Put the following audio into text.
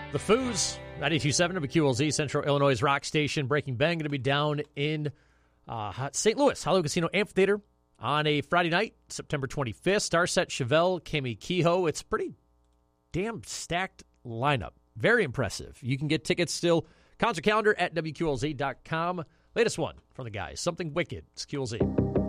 The Foos, 92.7 WQLZ, Central Illinois' rock station. Breaking Bang going to be down in St. Louis, Hollywood Casino Amphitheater on a Friday night, September 25th. Starset, Chevelle, Kimi Kehoe. It's pretty damn stacked lineup. Very impressive. You can get tickets still. Concert calendar at WQLZ.com. Latest one from the guys. Something Wicked. It's QLZ.